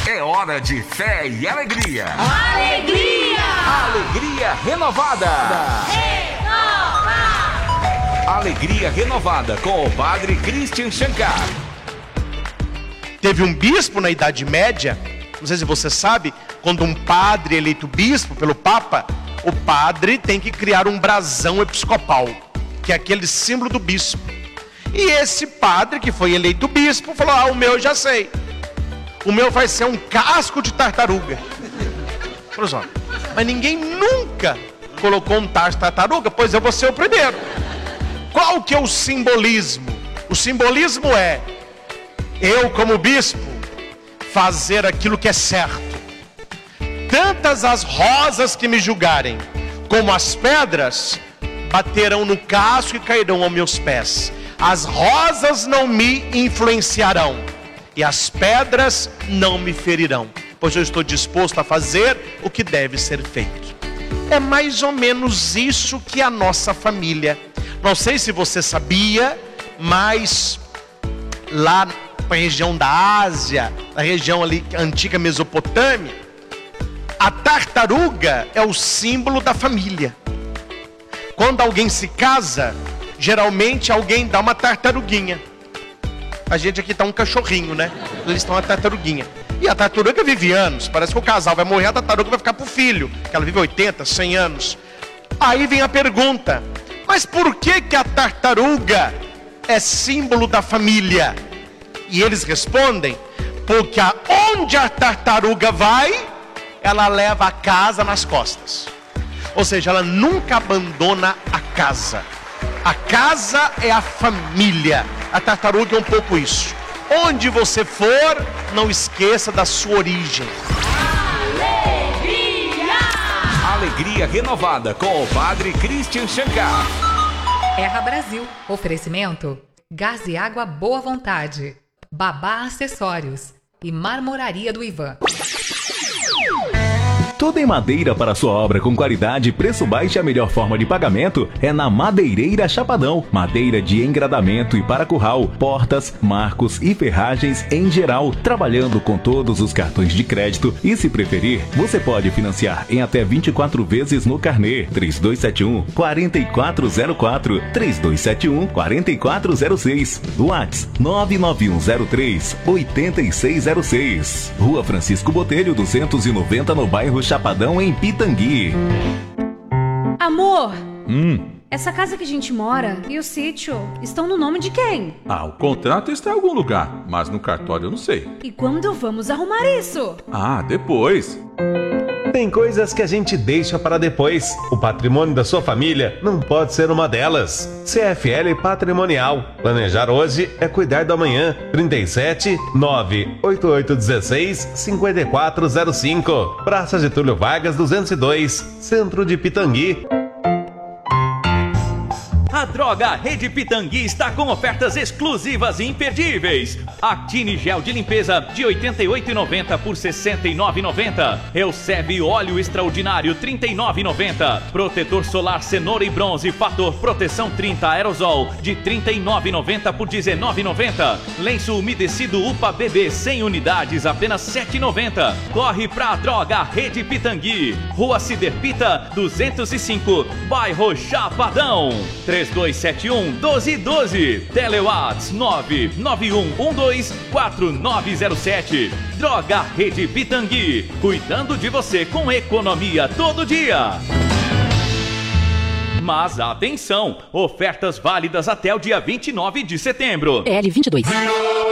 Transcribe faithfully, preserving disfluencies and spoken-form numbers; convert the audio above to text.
É hora de fé e alegria. Alegria! Alegria renovada. Renova! Alegria renovada com o padre Christian Shankar. Teve um bispo na Idade Média, não sei se você sabe, quando um padre é eleito bispo pelo Papa, o padre tem que criar um brasão episcopal, que é aquele símbolo do bispo. E esse padre que foi eleito bispo falou: ah, o meu eu já sei. O meu vai ser um casco de tartaruga. Falou só, mas ninguém nunca colocou um tacho de tartaruga, pois eu vou ser o primeiro. Qual que é o simbolismo? O simbolismo é eu, como bispo, fazer aquilo que é certo. Tantas as rosas que me julgarem, como as pedras, baterão no casco e cairão aos meus pés. As rosas não me influenciarão, e as pedras não me ferirão, pois eu estou disposto a fazer o que deve ser feito. É mais ou menos isso que a nossa família. Não sei se você sabia, mas lá na região da Ásia, na região ali antiga Mesopotâmia, a tartaruga é o símbolo da família. Quando alguém se casa, geralmente alguém dá uma tartaruguinha. A gente aqui tá um cachorrinho, né? Eles estão uma tartaruguinha. E a tartaruga vive anos. Parece que o casal vai morrer, a tartaruga vai ficar pro filho, que ela vive oitenta, cem anos. Aí vem a pergunta: mas por que que a tartaruga é símbolo da família? E eles respondem: porque aonde a tartaruga vai, ela leva a casa nas costas. Ou seja, ela nunca abandona a casa. A casa é a família. A tartaruga é um pouco isso. Onde você for, não esqueça da sua origem. Alegria! Alegria renovada com o padre Christian Shankar. Erra Brasil. Oferecimento: Gás e Água Boa Vontade, Babá Acessórios e Marmoraria do Ivan. Tudo em madeira para sua obra com qualidade, preço baixo e a melhor forma de pagamento é na Madeireira Chapadão. Madeira de engradamento e para curral, portas, marcos e ferragens em geral, trabalhando com todos os cartões de crédito e, se preferir, você pode financiar em até vinte e quatro vezes no carnê. Três dois sete um, quatro quatro zero quatro, três dois sete um, quatro quatro zero seis, WhatsApp nove nove um zero três, oito seis zero seis. Rua Francisco Botelho duzentos e noventa, no bairro Chapadão, em Pitangui. Amor, Hum. essa casa que a gente mora e o sítio estão no nome de quem? Ah, o contrato está em algum lugar, mas no cartório eu não sei. E quando vamos arrumar isso? Ah, depois. Tem coisas que a gente deixa para depois. O patrimônio da sua família não pode ser uma delas. C F L Patrimonial. Planejar hoje é cuidar do amanhã. trinta e sete, nove oito oito um seis, cinco quatro zero cinco. Praça Getúlio Vargas duzentos e dois, Centro de Pitangui. A Droga Rede Pitangui está com ofertas exclusivas e imperdíveis. Actine Gel de Limpeza de oitenta e oito reais e noventa centavos por sessenta e nove reais e noventa centavos. Euseb Óleo Extraordinário trinta e nove reais e noventa centavos. Protetor Solar Cenoura e Bronze Fator Proteção trinta Aerosol de trinta e nove reais e noventa centavos por dezenove reais e noventa centavos. Lenço umedecido UPA Bebê cem unidades apenas sete reais e noventa centavos. Corre pra Droga Rede Pitangui. Rua Ciderpita duzentos e cinco, bairro Chapadão. três dois sete um, um dois um dois. Telewatts nove nove um um dois quatro nove zero sete. Droga Rede Pitangui, cuidando de você com economia todo dia. Mas atenção, ofertas válidas até o dia vinte e nove de setembro. L vinte e dois.